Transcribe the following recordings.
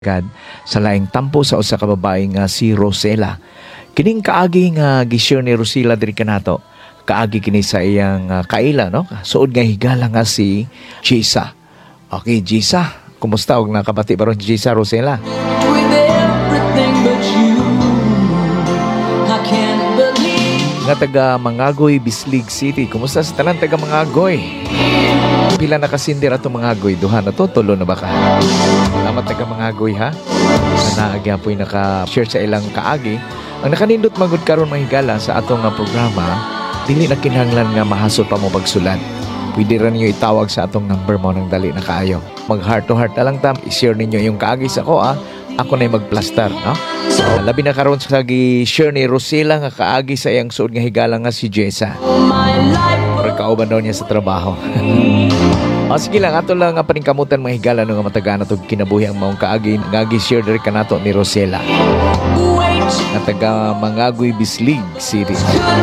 Gad sa laing tampo sa usa ka babae nga si Rosela. Kining kaagi nga gi-share ni Rosela diri kanato. Kaagi kini sa iyang kaila no. Suod nga higala nga si Jisa. Okay, Jisa, kumusta og nakabati ba ron Jisa Rosela? With everything but you, I can't believe. Nga taga Mangagoy, Bislig City. Kumusta sa tanan taga Mangagoy? Pila na kasindir ato Mangagoy? Duha na to, tulo na ba ka? Salamat taga Mangagoy ha. Naagya po'y naka-share sa ilang kaagi. Ang nakanindot magud karon mahigala sa atong programa, dili na kinahanglan nga mahasol pa mo pagsulat. Pwede rin niyo itawag sa atong number mo ng dali na kaayo. Mag heart to heart na lang tam, i-share ninyo yung kaagi sa ko Ako na'y magplaster, no? Labi na karon sa gi-share ni Rosela nga kaagi sa iyang suod nga higala nga si Jessa. Pero kauban daw niya sa trabaho. Sige lang, ato lang nga paningkamutan mga higala no nga matagaan na kinabuhi ang maong kaagi nga gi-share diri kanato ni Rosela. Nga taga Mangagoy, Bislig City.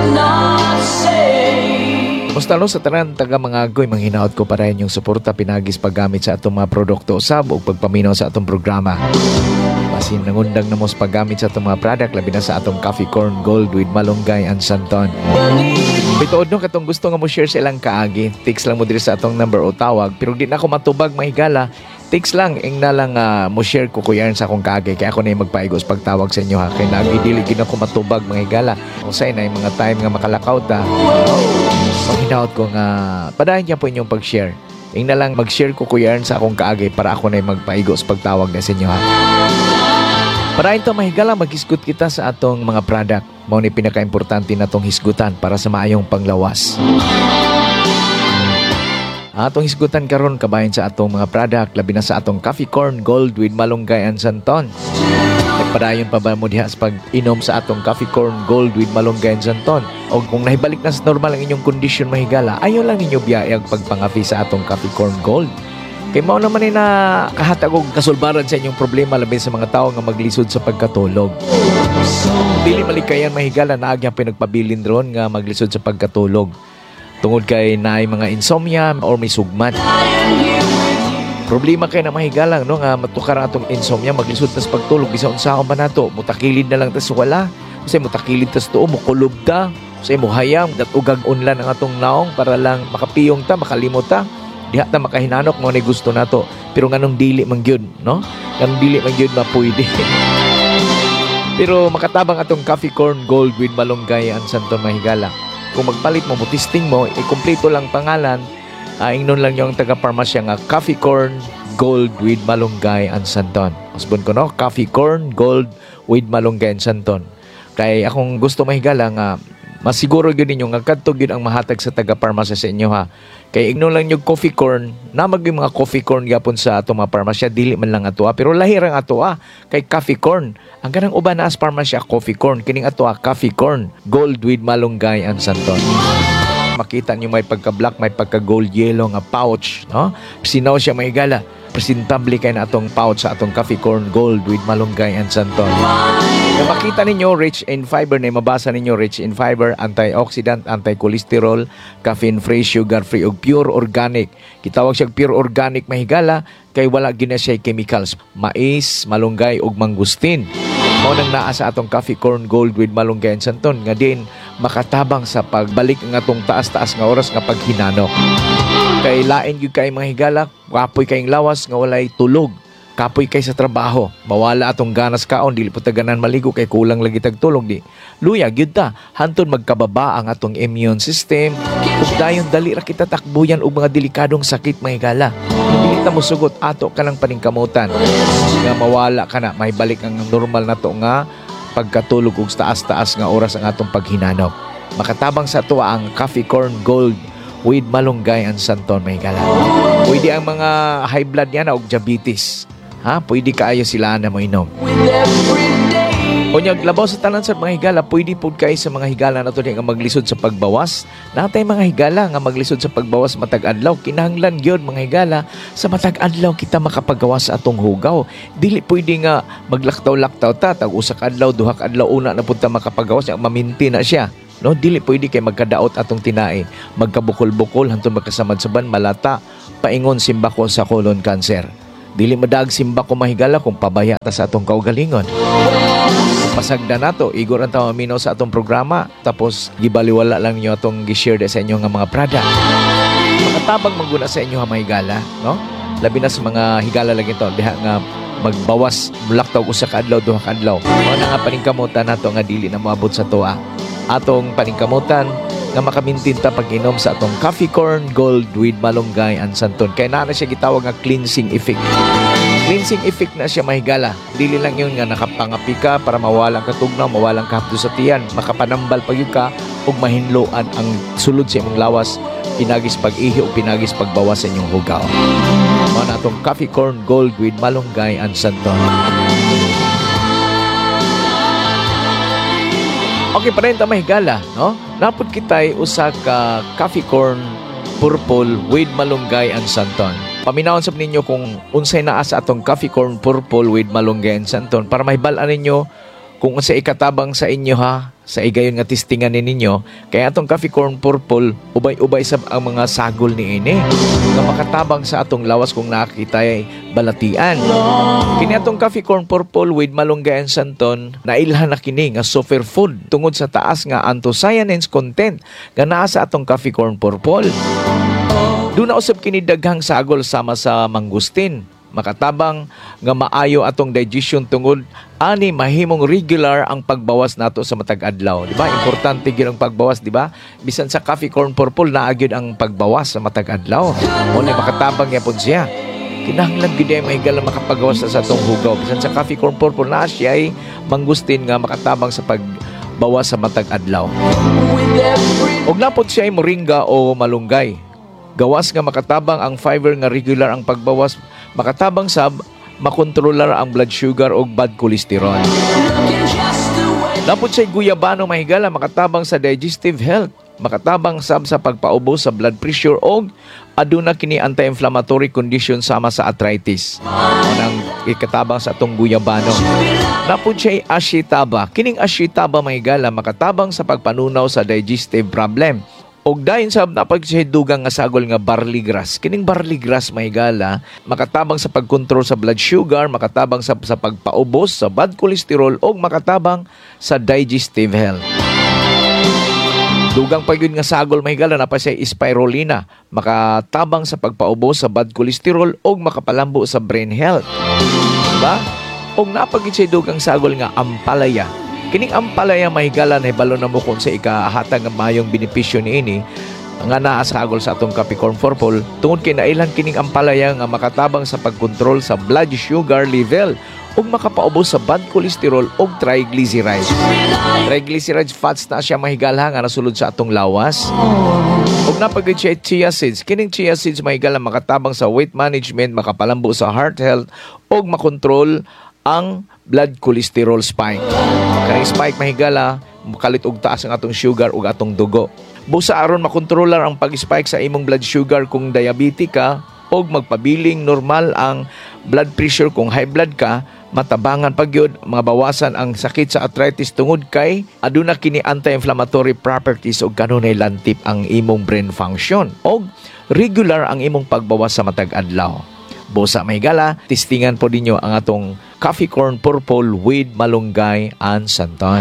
Kumusta no sa tanan taga Mangagoy, manghinaot ko para yung suporta pinagis paggamit sa atong mga produkto usab ug pagpaminaw sa atong programa. Basin nangundang na mo sa paggamit sa atong mga product labi na sa atong Coffee Corn Gold with Malunggay and Santon. Bituod no katong gusto nga mo share sa ilang kaagi, text lang mo diri sa atong number o tawag pero di na ako matubag mahigala. Text lang, ing na lang mo share ko kuyaran sa akong kaagay. Kaya ako na yung magpaigos pagtawag sa inyo ha. Kaya nagidili, gina ko matubag mga higala. Kung sa'yo na yung mga time nga makalakaw ta. Pag-hinaut ko nga, padahin niya po inyong pag-share. Ing na lang mag-share ko kuyaran sa akong kaagay para ako na yung magpaigos pagtawag na sa inyo ha. Para ito mahigala, mag-hisgot kita sa atong mga product. Mao ni pinaka-importante na itong hisgutan para sa maayong panglawas. Atong hisgutan karon kabayan sa atong mga product labi na sa atong Coffee Corn Gold with Malunggay and Santon. Nagpadayon pa ba mo diha sa pag-inom sa atong Coffee Corn Gold with Malunggay and Santon? O kung nahibalik na sa normal ang inyong kondisyon mahigala, ayaw lang ninyo biyayag pagpangapi sa atong Coffee Corn Gold. Kay mao naman ay nakahatag og kasulbaran sa inyong problema labi sa mga tao nga maglisod sa pagkatulog. Dili malikayan mahigala na agyang pinagpabilin ron nga maglisod sa pagkatulog. Tungod kay naay mga insomnia or may sugmat. Problema kay na mahigalang no nga matukar atong insomnia maglisod tas pagtulog bisa unsaon man nato mutakilid na lang tas wala. Kasi mutakilid tas tuo mo kulob ta. Kasi mo hayam dat ugag unlan ang atong naong para lang makapiyong ta makalimot ta. Diha ta makahinanok mo ni gusto nato. Pero nganong dili man gyud no? Nganong dili man gyud mapuyde. Pero makatabang atong Coffee Corn Gold with Malunggay and Santon mahigala. Kung magpalit mo, testing mo, ikumpleto lang pangalan, ingnon lang yung taga-parmasya nga Coffee Corn Gold with Malunggay and Santon. Osbon ko no, Coffee Corn Gold with Malunggay and Santon. Kaya akong gusto mahigala nga, masiguro yun ninyo nga kadtog yun ang mahatag sa taga-parmasya sa inyo ha. Kaya ignon lang yung coffee corn, namag yung mga coffee corn yapon sa ato mga parmasya, dili man lang ato pero lahirang ato kay coffee corn. Ang ganang uban na as parmasya, coffee corn, kining ato coffee corn, gold with Malunggay and Santon. Makita nyo may pagka-black, may pagka-gold yellow nga pouch, no? Sinaw siya mahigala. Presentable kay na atong pouch sa atong Coffee Corn Gold with Malunggay and Santon. Kung makita ninyo, rich in fiber na mabasa ninyo, rich in fiber, antioxidant, anti-cholesterol, caffeine-free, sugar-free, ug pure organic. Kitawag siya pure organic mahigala kay wala gina siya chemicals. Mais, malunggay, ug mangustin. Mao nang naa sa atong Coffee Corn Gold with Malunggay and Santon nga din makatabang sa pagbalik ng atong taas-taas nga oras nga paghinanok. Kay lain gyud kay mga higala, kapoy kayong lawas nga walay tulog. Kapoy kay sa trabaho, mawala atong ganas kaon, dili po taganan maligo kay kulang lagi tag tulog di. Luya gyud ta, hantod magkababa ang atong immune system. Ug dayon dali ra kita takbuyan og mga delikadong sakit mga higala. Dili ta mosugot ato ka lang paningkamutan. Nga mawala ka na, may balik ang normal na to nga pagkatulog ug taas-taas nga oras ang atong paghinanok. Makatabang sa tuwa ang Coffee Corn Gold with Malunggay and Santon may higala. Pwede ang mga high blood niya na og diabetes. Ha? Pwede kaayo sila na mo inom. Unyag labaw sa tanan sa mga higala, pwede po kayo sa mga higala na ito nga maglisod sa pagbawas. Natay mga higala nga maglisod sa pagbawas matag adlaw. Kinahanglan yun mga higala sa matag adlaw kita makapagawas sa atong hugaw. Dili pwede nga maglaktaw-laktaw ta. Tag-usak adlaw, duhak adlaw, una na punta makapagawas. Maminti na siya. No, dili pwede kay magkadaot atong tinae, magkabukol-bukol hantod magkasamad saban malata, paingon simbako sa colon cancer. Dili madag simba ko mahigala kung pabaya ta sa atong kaugalingon. Pasagda nato, igor ang tamaminaw sa atong programa, tapos gibaliwala lang nyo atong gishare sa inyo nga mga product. Makatabang maguna sa inyo ha mahigala, no? Labi na sa mga higala lang ito, diha nga magbawas, mulaktaw usa ka adlaw, duha ka adlaw. Mao na nga paningkamutan nato nga dili na moabot sa tuwa. Atong paningkamutan nga makamintin ta pag-inom sa atong Coffee Corn Gold with Malunggay and Santon. Kaya na siya gitawag nga cleansing effect. Cleansing effect na siya mahigala. Dili lang yun nga nakapangapi ka para mawalang katugnaw, mawalang kahapdo sa tiyan, makapanambal pag ka ug mahinloan ang sulod sa imong lawas, pinagis pag-ihi o pinagis pagbawas sa inyong hugaw. Mao na atong Coffee Corn Gold with Malunggay and Santon. Okay pa rin ta mahigala, no? Napod kitay usa ka Coffee Corn Purple with Malunggay and Santon. Paminawon sab ninyo kung unsay naa sa atong Coffee Corn Purple with Malunggay and Santon para mahibal-an ninyo kung unsay ikatabang sa inyo ha, sa igayon nga testingan ninyo. Kaya atong Coffee Corn Purple ubay-ubay sab ang mga sagol ni ini nga makatabang sa atong lawas kung nakita ay balatian. Kini atong Coffee Corn Purple with Malunggay and Santon nailhan na kini nga superfood tungod sa taas nga anthocyanins content nga naa sa atong Coffee Corn Purple. Doon na usab kini daghang sagol sama sa mangustin. Makatabang nga maayo atong digestion tungod ani mahimong regular ang pagbawas nato sa matag adlaw, di ba? Importante gyud ang pagbawas, di ba? Bisan sa Coffee Corn Purple naa gyud ang pagbawas sa matag adlaw. Mo ni makatabang gyapon siya. Kinahanglan gyud ay mahigala makapagawas sa atong hugaw. Bisan sa Coffee Corn Purple naa siya ay mangustin nga makatabang sa pagbawas sa matag adlaw. Og napod siya ay moringa o malunggay. Gawas nga makatabang ang fiber nga regular ang pagbawas, makatabang sab makontrolar ang blood sugar o bad cholesterol. Napod siya'y guyabano mahigala, makatabang sa digestive health, makatabang sab sa pagpaubos sa blood pressure o aduna kini anti-inflammatory condition sama sa arthritis. Unang ikatabang sa atong guyabano. Napod siya'y ashitaba. Kining ashitaba mahigala, makatabang sa pagpanunaw sa digestive problem. Og dayon sab napagsidugang nga sagol nga barley grass. Kining barley grass mahigala makatabang sa pagkontrol sa blood sugar, makatabang sa pagpaubos sa bad cholesterol og makatabang sa digestive health. Dugang pa yun nga sagol mahigala na pa siya spirulina, makatabang sa pagpaubos sa bad cholesterol og makapalambo sa brain health. Diba? Og napagid siya dugang sagol nga ampalaya. Kining ampalaya mahigala na ibalo na mo kung sa ikahatag ng mayong benepisyo ni ini nga naasagol sa atong Coffee Corn Purple tungod kay nailan kining ampalaya nga makatabang sa pagkontrol sa blood sugar level ug makapaubos sa bad cholesterol ug triglycerides. Triglycerides fats na siya mahigala nga nasulod sa atong lawas. Ug napagid siya chia seeds. Kining chia seeds mahigala makatabang sa weight management, makapalambo sa heart health ug makontrol ang blood cholesterol spike. Kaning spike mahigala, makalit og taas ang atong sugar ug atong dugo. Busa aron makontrolar ang pag-spike sa imong blood sugar kung diabetic ka og magpabiling normal ang blood pressure kung high blood ka, matabangan pagyud mabawasan ang sakit sa arthritis tungod kay aduna kini anti-inflammatory properties ug kanunay lantip ang imong brain function og regular ang imong pagbawas sa matag adlaw. Busa mahigala, testingan po ninyo ang atong Coffee Corn Purple with Malunggay and Santon.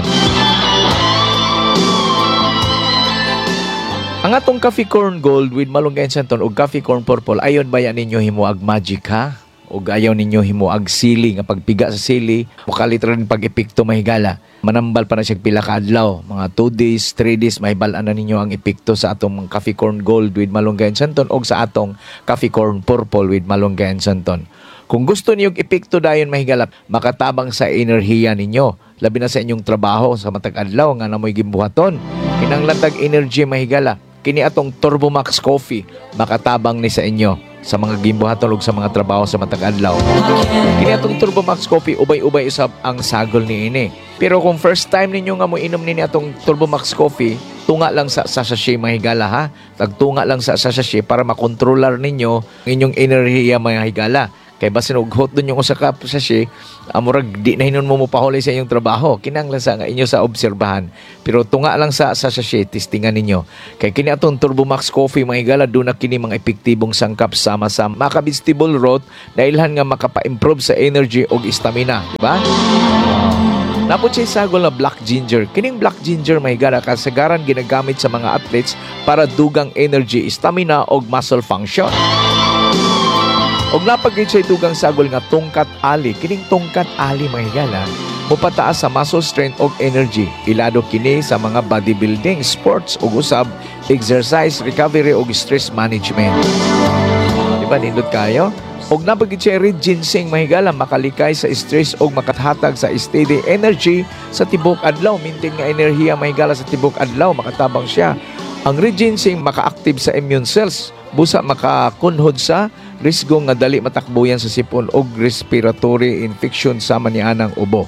Ang atong Coffee Corn Gold with Malunggay and Santon o Coffee Corn Purple, ayon ba yan ninyo himuag magic ha? O ayaw ninyo himuag sili, nga pagpiga sa sili, mukalit rin pag-epekto mahigala. Manambal pa na siya pila ka adlaw, mga 2 days, 3 days, mahibalaan na ninyo ang epekto sa atong Coffee Corn Gold with Malunggay and Santon o sa atong Coffee Corn Purple with Malunggay and Santon. Kung gusto niyo epekto dayon mahigala, makatabang sa enerhiya ninyo, labi na sa inyong trabaho sa matag adlaw nga namoy gimbuhaton. Kinanglan tag energy mahigala. Kini atong Turbo Max Coffee, makatabang ni sa inyo sa mga gimbuhaton ug sa mga trabaho sa matag adlaw. Kini atong Turbo Max Coffee ubay-ubay usab ang sagol ni ini. Pero kung first time ninyo nga mo inom nini atong Turbo Max Coffee, tunga lang sa sachet mahigala ha. Tagtunga lang sa sachet para makontrolar ninyo ang inyong enerhiya mahigala. Kay basin og hot dun yung usa ka sachet, murag di na hinon mo mopahuli sa inyong trabaho. Kinahanglan sa nga inyo sa obserbahan. Pero tunga lang sa sachet, testingan ninyo. Kay kini atong Turbo Max Coffee mga higala, doon na kini mga epektibong sangkap sama sa maka-vegetable broth na ilhan nga makapa-improve sa energy og stamina, di ba? Napod siya sagol na black ginger. Kining black ginger may higala kasagaran ginagamit sa mga athletes para dugang energy, stamina og muscle function. Og napagid siya dugang sagol nga tungkat ali. Kining tungkat ali mga higala mupataas sa muscle strength og energy. Ilado kini sa mga bodybuilding, sports ug usab exercise, recovery ug stress management. Diba nindot kayo? Og napagid siya red ginseng mahigala makalikay sa stress og makathatag sa steady energy sa tibok adlaw. Maintain nga enerhiya mahigala sa tibok adlaw, makatabang siya. Ang red ginseng maka-active sa immune cells, busa makakunhod sa risgo nga dali matakbuyan sa sipon og respiratory infection sa manianang ubo.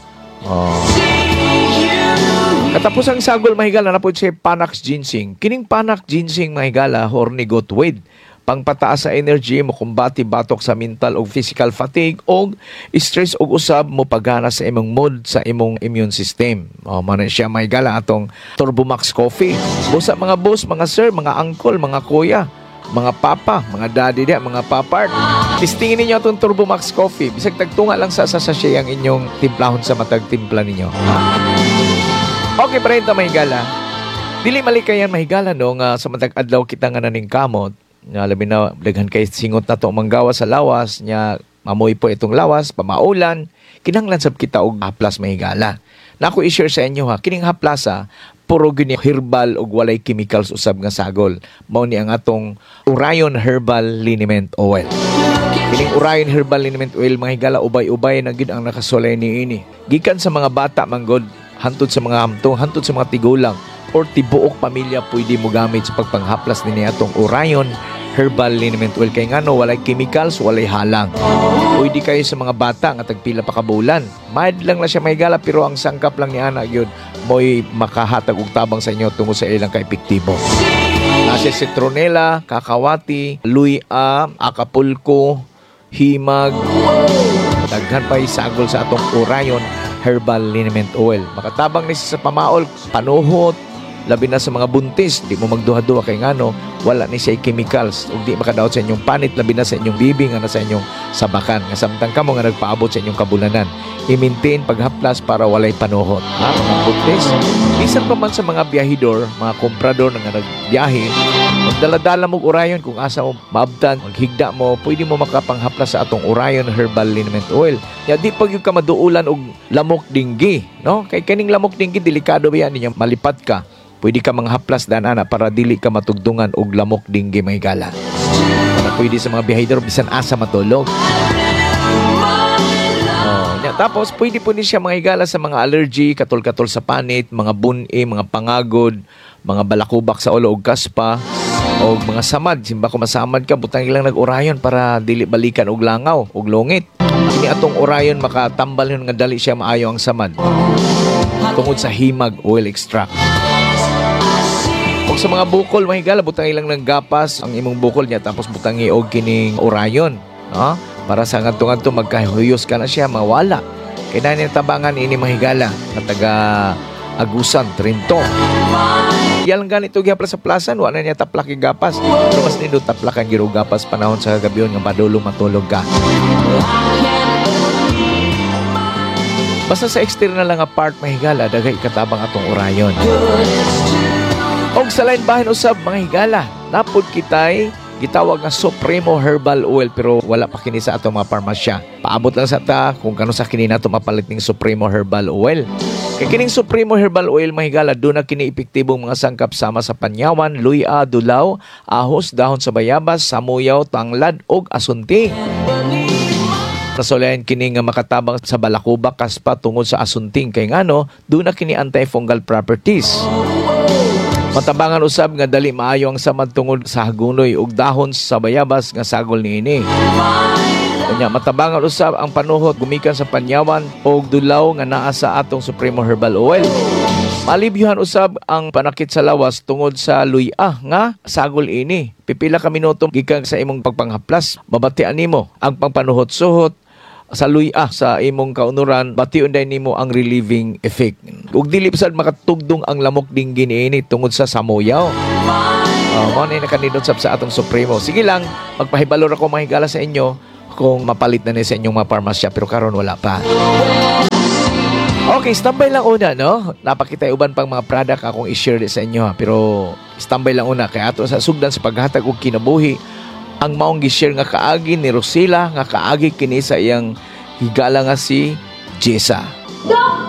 Katapos ang sagol mahigala na po siya Panax ginseng. Kining Panax ginseng mahigala horny goat weed. Pangpataas sa energy mo kumbati batok sa mental o physical fatigue o stress o usab mo pagana sa imong mood sa imong immune system. Man siya may gala atong Turbo Max Coffee. Busa mga boss, mga sir, mga uncle, mga kuya, mga papa, mga daddy dia, mga papart. Tistingin ninyo atong Turbo Max Coffee. Bisag tagtunga lang sa sachet ang inyong timplahon sa matag timpla ninyo. Okay, parenta mahigala. Dili malikayan mahigala no nga sa matag adlaw kita nga naning kamot. Nga labi na daghan kay singot na to manggawas sa lawas nya mamoy po itong lawas pamaulan kinahanglan sab kita og haplas mahigala. Nako i-share sa inyo ha kining haplasa puro gini herbal og walay chemicals usab nga sagol. Mao ni ang atong Orion Herbal Liniment Oil. Kining Orion Herbal Liniment Oil mga higala ubay-ubay na gid ang nakasulay niini. Gikan sa mga bata manggod hantod sa mga hamtong hantod sa mga tigulang or tibuok pamilya pwede mo gamit sa pagpanghaplas ni atong Orion Herbal Liniment Oil. Kay ngano walay chemicals, walay halang. Pwede kayo sa mga bata nga tagpila pa kabulan. Mild lang na siya mahigala pero ang sangkap lang ni ana gyud mo'y makahatag og tabang sa inyo tungod sa ilang kaepektibo. Nasa citronella, kakawati, luya, acapulco, himag. Daghan pa isagol sa atong Orion Herbal Liniment Oil. Makatabang ni sa pamaol, panuhot, labi na sa mga buntis, di mo magduha-duha kay ngano, wala ni siya chemicals, ug di makadaot sa inyong panit, labi na sa inyong bibing, nga sa inyong sabakan. Nga samtang kamo nga nagpaabot sa inyong kabulanan. I-maintain paghaplas para walay panuhot. Ha, mga buntis. Bisan pa man sa mga biyahidor, mga komprador nga nagbiyahe, magdala-dala mo Orion kung asa mo maabtan, maghigda mo, pwede mo makapanghaplas sa atong Orion Herbal Liniment Oil. Ya di pag yung kamaduulan og lamok dinggi, no? Kay kaning lamok dinggi delikado ba yan ninyo malipat ka. Pwede ka manghaplas ana para dili ka matugdungan og lamok dinggi mahigala. Para pwede sa mga biyahidor bisan asa matulog. Tapos pwede po ni siya manghigala sa mga allergy, katol-katol sa panit, mga buni, mga pangagod, mga balakubak sa ulo og kaspa, o mga samad. Simba kung masamad ka, butang ilang nag-Orion para dili balikan og langaw, og lungit. Kini atong Orion makatambal yun nga dali siya maayo ang samad. Tungod sa himag oil extract. Kung sa mga bukol, mahigala, butang ilang ng gapas ang imong bukol niya, tapos butang iog kining Orion. No? Para sa ngadto-ngadto magkahuyos ka na siya, mawala. Kaya na tabangan ini mahigala na taga Agusan, Trinto. Yan lang ganito gihaplas sa plasan, wala niya taplak yung gapas. Pero mas nindot taplakan giro gapas panahon sa gabiyon nga madulong matulog ka. Basta sa external lang nga part mahigala, dagay katabang atong Orion. Og sa lain bahin usab mga higala, napod kitay gitawag nga Supremo Herbal Oil pero wala pa kini sa atong mga parmasya. Paabot lang sa ta kung kano sa kini nato mapalit ning Supremo Herbal Oil. Kay kining Supremo Herbal Oil mahigala do na kini epektibong mga sangkap sama sa panyawan, luya, dulaw, ahos, dahon sa bayabas, samuyaw, tanglad ug asunti. Nasulayan kini nga makatabang sa balakubak kaspa tungod sa asunting kay ngano do na kini antifungal properties. Matabangan usab nga dali maayo ang samad tungod sa hagunoy ug dahon sa bayabas nga sagol niini. Unya matabangan usab ang panuhot gumikan sa panyawan ug dulaw nga naa sa atong Supremo Herbal Oil. Malibyuhan usab ang panakit sa lawas tungod sa luya nga sagol ini. Pipila ka minuto gikan sa imong pagpanghaplas, mabatian nimo ang pangpanuhot-suhot sa luya sa imong kaunuran, bation day nimo ang relieving effect. Ug dili sad makatugdong ang lamok dinggin ini tungod sa samuyaw. Mo na nakanindot sa atong Supremo. Sige lang, magpahibalor ako mahigala sa inyo kung mapalit na ni sa inyong mga parmasya, pero karon wala pa. Okay, standby lang una, no? Napakita uban pang mga product akong i-share sa inyo, ha? Pero standby lang una. Kaya ato sa sugdan sa paghatag og kinabuhi, ang maong gi-share nga kaagi ni Rosila, nga kaagi kini sa iyang higala nga si Jessa.